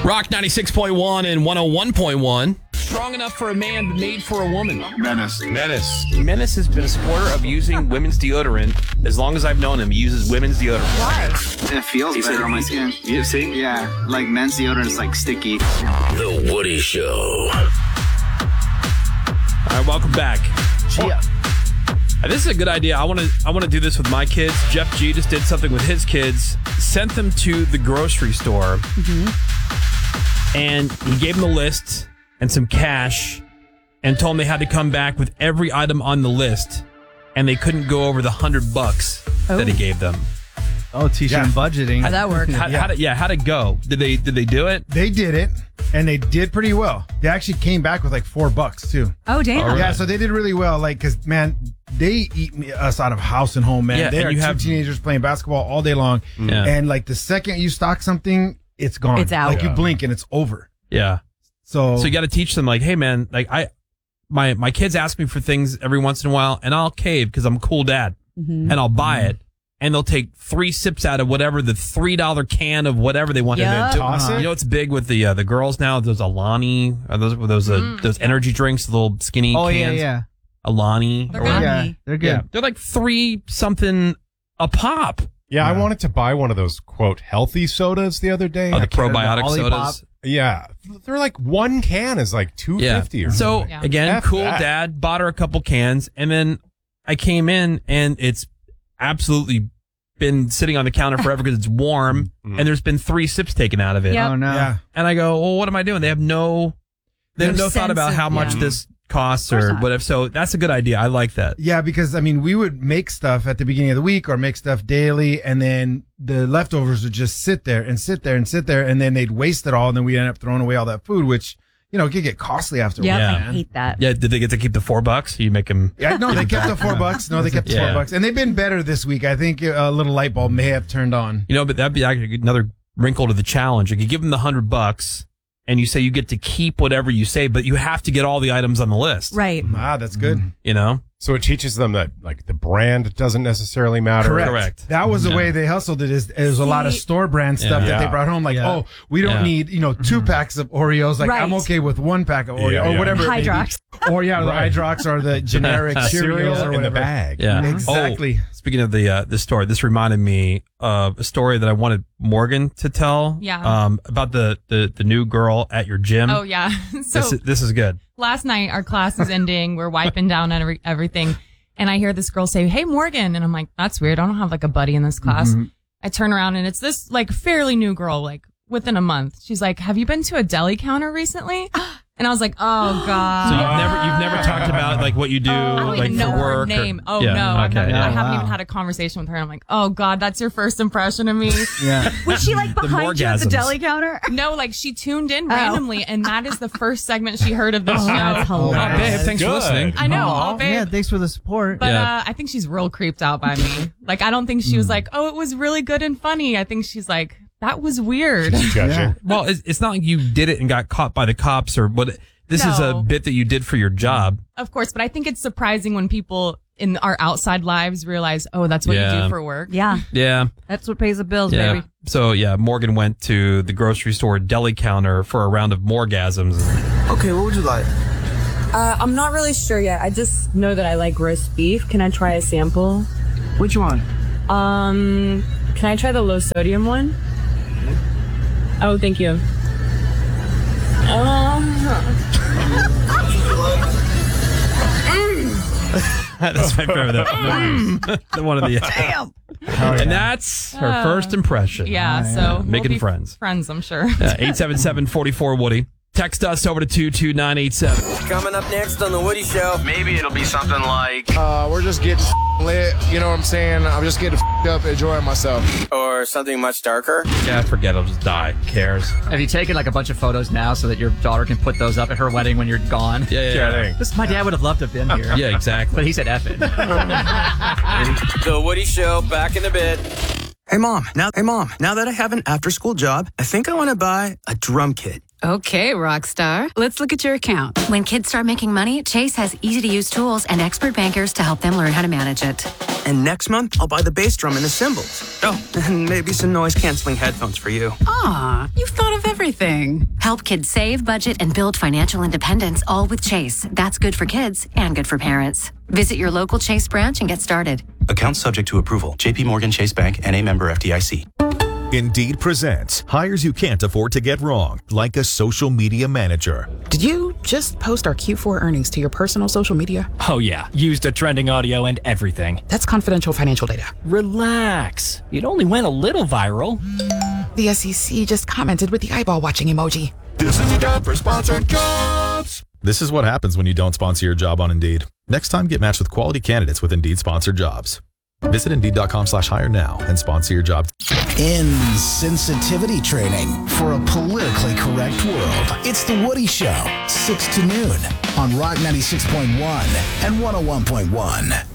Rock 96.1 and 101.1. Strong enough for a man, but made for a woman. Menace Menace has been a supporter of using women's deodorant. As long as I've known him, he uses womenn's deodorant. Why? It feels better on my skin. You see? Yeah, like men's deodorant is like sticky. The Woody Show. All right, welcome back. This is a good idea. I want to do this with my kids. Jeff G just did something with his kids. Sent them to the grocery store. And he gave them a list and some cash and told them they had to come back with every item on the list. And they couldn't go over the $100 that he gave them. Oh, teach them budgeting. How'd that work? How'd it go? Did they do it? They did it, and they did pretty well. They actually came back with like $4 too. Oh, damn. All Yeah, right. so they did really well. Like, cause man, they eat us out of house and home, man. Yeah, they and are you two have- teenagers playing basketball all day long, Yeah. and like the second you stock something, it's gone. It's out. Like you blink and it's over. Yeah. So So you got to teach them, like, hey, man, like my kids ask me for things every once in a while, and I'll cave because I'm a cool dad, and I'll buy it, and they'll take 3 sips out of whatever the $3 can of whatever they want. Yep. And then Toss it? You know what's big with the girls now? Those Alani, those energy drinks, the little skinny Oh, cans. yeah. Alani. They're or- good. Yeah, they're good. Yeah, they're like 3 something a pop. Yeah, I wanted to buy one of those, quote, healthy sodas the other day. Oh, the I can't- probiotic Olipop. sodas. Yeah. They're like one can is like $2.50 or So something. Yeah. again, F cool that. dad bought her a couple cans, and then I came in and it's absolutely been sitting on the counter forever because it's warm, and there's been 3 sips taken out of it. Yep. Oh, no. yeah, And I go, well, what am I doing? They have no thought sense about of- how much yeah. this costs course or not. whatever. So that's a good idea. I like that. yeah. Because I mean, we would make stuff at the beginning of the week or make stuff daily, and then the leftovers would just sit there and sit there and sit there, and then they'd waste it all, and then we end up throwing away all that food, which could get costly afterwards. Yep, Yeah. I hate that. Yeah. Did they get to keep the $4? You make them. Yeah, no, they kept the $4. No, they kept the Yeah. $4, and they've been better this week. I think a little light bulb may have turned on. But that'd be actually another wrinkle to the challenge. Like you give them the $100, and you say you get to keep whatever you say, but you have to get all the items on the list. Right. Ah, that's good. So it teaches them that like the brand doesn't necessarily matter. Correct. That was the way they hustled it. Is a lot of See- store brand stuff that Yeah. they brought home. Like, Yeah. we don't Yeah. need 2 packs of Oreos. Like, I'm Right. okay with 1 pack of Oreo Yeah, or yeah. whatever. it may be. Hydrox. Or the Hydrox or the generic cereals or in whatever. the bag. Yeah. Exactly. Oh, speaking of the story, this reminded me of a story that I wanted Morgan to tell. Yeah. About the new girl at your gym. Oh, yeah. So This is good. last night, our class is ending. We're wiping down everything. And I hear this girl say, "Hey, Morgan." And I'm like, that's weird. I don't have like a buddy in this class. I turn around and it's this like fairly new girl, like within a month. She's like, "Have you been to a deli counter recently?" And I was like, "Oh God." So you've never talked about like what you do I don't like even know for her work. name. Or, Oh yeah, no, okay. I haven't wow. even had a conversation with her. I'm like, "Oh God, that's your first impression of me." Yeah. Was she like behind you at the morgasms. deli counter? No, like she tuned in randomly, and that is the first segment she heard of the show. That's Oh, hilarious. babe, thanks for Good. listening. I know, Aw, oh, babe. yeah, thanks for the support. But Yeah. I think she's real creeped out by me. Like, I don't think she was like, "Oh, it was really good and funny." I think she's like, "That was weird." Judging. Well, it's not like you did it and got caught by the cops or what. This is a No. bit that you did for your job. Of course, but I think it's surprising when people in our outside lives realize, "Oh, that's what you Yeah. do for work." Yeah, Yeah. that's what pays the bills, Yeah. baby. So yeah, Morgan went to the grocery store deli counter for a round of morgasms. Okay, what would you like? I'm not really sure yet. I just know that I like roast beef. Can I try a sample? Which one? Can I try the low sodium one? Oh, thank you. That's my favorite. The one of the Damn. and that's her first impression. Yeah, so we'll Making be friends. Friends, I'm sure. 877-44 Woody. Text us over to 22987. Coming up next on The Woody Show. Maybe it'll be something like, We're just getting lit. You know what I'm saying? I'm just getting up, enjoying myself. Or something much darker. Yeah, forget it. I'll just die. Who cares? Have you taken like a bunch of photos now so that your daughter can put those up at her wedding when you're gone? Yeah. This, my dad would have loved to have been here. Yeah, exactly. But he said F it. The Woody Show, back in a bit. Hey mom, now that I have an after-school job, I think I want to buy a drum kit. Okay, rock star. Let's look at your account. When kids start making money, Chase has easy-to-use tools and expert bankers to help them learn how to manage it. And next month, I'll buy the bass drum and the cymbals. Oh, and maybe some noise-canceling headphones for you. Aw, you've thought of everything. Help kids save, budget, and build financial independence, all with Chase. That's good for kids and good for parents. Visit your local Chase branch and get started. Account subject to approval. JP Morgan Chase Bank, N.A. member FDIC. Indeed presents hires you can't afford to get wrong, like a social media manager. Did you just post our Q4 earnings to your personal social media? Oh yeah, used a trending audio and everything. That's confidential financial data. Relax. It only went a little viral. The SEC just commented with the eyeball watching emoji. This is time for sponsored jobs. This is what happens when you don't sponsor your job on Indeed. Next time, get matched with quality candidates with Indeed sponsored jobs. Visit Indeed.com/hire now and sponsor your job. Insensitivity training for a politically correct world. It's The Woody Show, 6 to noon on Rock 96.1 and 101.1.